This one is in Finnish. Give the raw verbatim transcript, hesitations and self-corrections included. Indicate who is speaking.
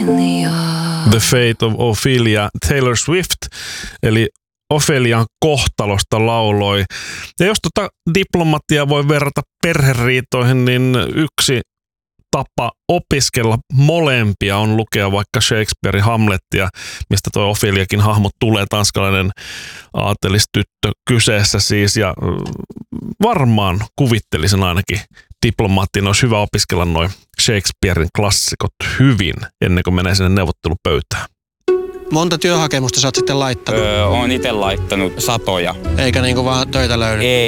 Speaker 1: The Fate of Ophelia, Taylor Swift, eli Ophelian kohtalosta lauloi. Ja jos tota diplomatiaa voi verrata perheriitoihin, niin yksi tapa opiskella molempia on lukea vaikka Shakespearein Hamletia, mistä tuo Opheliakin hahmo tulee, tanskalainen aatelistyttö kyseessä siis, ja varmaan kuvittelisin ainakin diplomaattiin olisi hyvä opiskella noin Shakespearein klassikot hyvin ennen kuin menee sinne neuvottelupöytään.
Speaker 2: Monta työhakemusta sä oot sitten laittanut?
Speaker 3: Öö, oon itse laittanut satoja.
Speaker 2: Eikä niinku vaan töitä löydy?
Speaker 3: Ei.